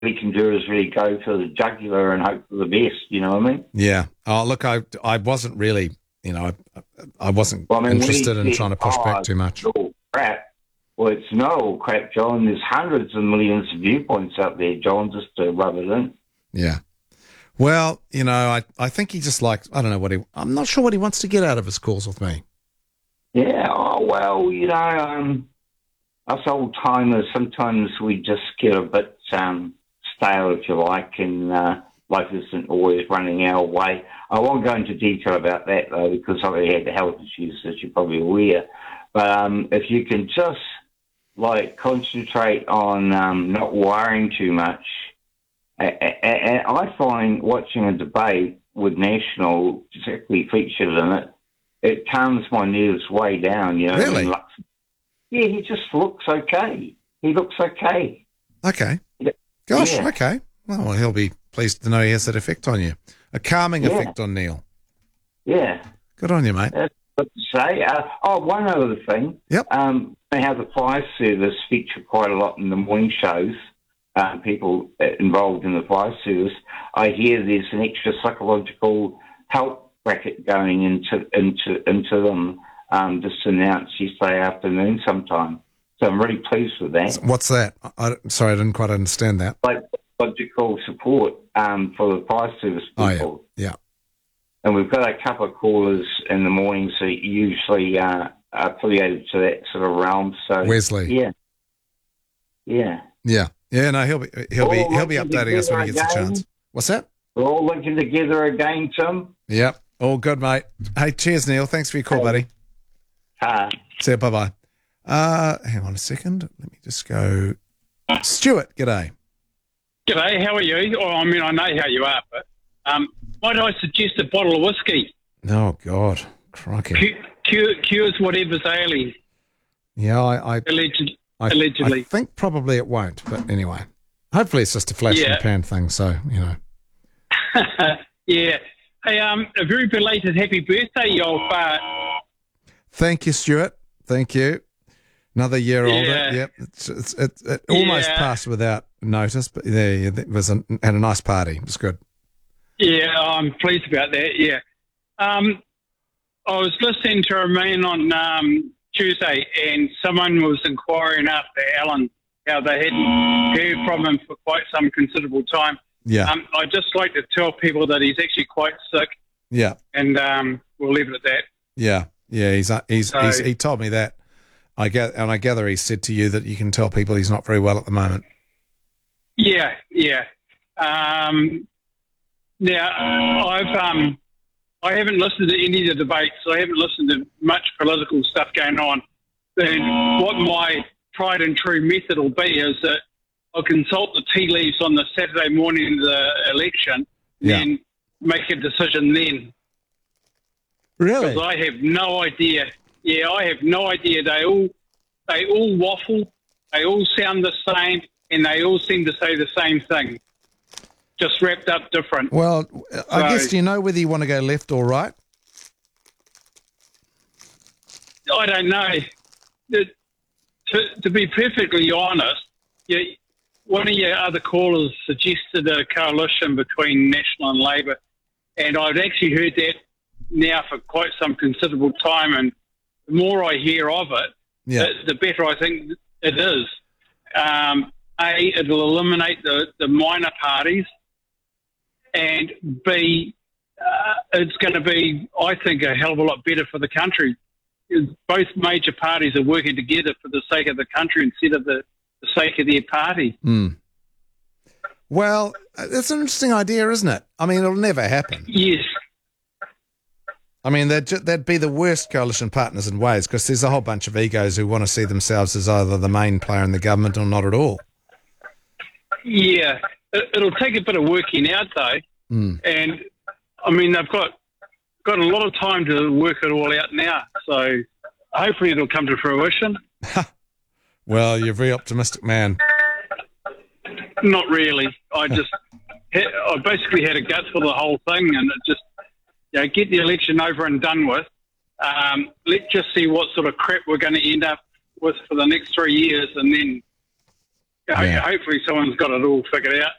we can do is really go for the jugular and hope for the best, you know what I mean? Yeah. Oh, look, I wasn't really, I wasn't interested in trying to push back too much. All crap. Well, it's not all crap, John. There's hundreds of millions of viewpoints up there, John, just to rub it in. Yeah. Well, I think he just likes, I don't know I'm not sure what he wants to get out of his calls with me. Yeah, well, us old timers, sometimes we just get a bit stale, if you like, and life isn't always running our way. I won't go into detail about that, though, because I had health issues, as you're probably aware. But if you can just, concentrate on not worrying too much. And I find watching a debate with National, particularly featured in it, it calms my nerves way down, Really? Yeah, he just looks okay. He looks okay. Okay. Gosh, yeah. Okay. Well, he'll be pleased to know he has that effect on you. A calming effect on Neil. Yeah. Good on you, mate. That's what to say. One other thing. Yep. They have the fire service feature quite a lot in the morning shows. People involved in the fire service. I hear there's an extra psychological help bracket going into them. Just announced yesterday afternoon sometime. So I'm really pleased with that. What's that? Sorry, I didn't quite understand that. Psychological support for the fire service people. Oh, yeah. And we've got a couple of callers in the morning, so usually affiliated to that sort of realm. So Wesley. Yeah. Yeah, no, he'll be updating us when he gets a chance. What's that? We're all linking together again, Tim. Yep. All good, mate. Hey, cheers, Neil. Thanks for your call, buddy. See you. Bye-bye. Hang on a second. Let me just go. Stuart, g'day. G'day, how are you? Oh, I mean, I know how you are, but might I suggest a bottle of whiskey? Oh, God. Crikey. Cures whatever's ailing. Yeah, Allegedly. I think probably it won't, but anyway. Hopefully it's just a flash in the pan thing, so, Yeah. Hey, a very belated happy birthday, you old fart. Thank you, Stuart. Thank you. Another year older. Yep. It almost passed without notice, but there it was had a nice party. It was good. Yeah, I'm pleased about that. Yeah. I was listening to a man on Tuesday, and someone was inquiring after Alan, how they hadn't heard from him for quite some considerable time. Yeah. I'd just like to tell people that he's actually quite sick. Yeah. And we'll leave it at that. Yeah. Yeah. He told me that. I gather he said to you that you can tell people he's not very well at the moment. Yeah. Now I haven't listened to any of the debates. So I haven't listened to much political stuff going on. And what my tried and true method will be is that I'll consult the tea leaves on the Saturday morning of the election and make a decision then. Really? Because I have no idea. Yeah, I have no idea. They all waffle. They all sound the same, and they all seem to say the same thing, just wrapped up different. Well, I guess, do you know whether you want to go left or right? I don't know. To be perfectly honest, one of your other callers suggested a coalition between National and Labour, and I've actually heard that now for quite some considerable time, and the more I hear of it, the better I think it is. A, it'll eliminate the minor parties, and B, it's going to be, I think, a hell of a lot better for the country. Both major parties are working together for the sake of the country instead of the sake of their party. Mm. Well, it's an interesting idea, isn't it? I mean, it'll never happen. Yes. I mean, they'd be the worst coalition partners in ways, because there's a whole bunch of egos who want to see themselves as either the main player in the government or not at all. Yeah. It'll take a bit of working out, though. Mm. And, I mean, they've got a lot of time to work it all out now. So hopefully it'll come to fruition. Well, you're a very optimistic man. Not really. I basically had a gut for the whole thing, and it just, get the election over and done with. Let's just see what sort of crap we're going to end up with for the next 3 years, and then Yeah. Hopefully someone's got it all figured out.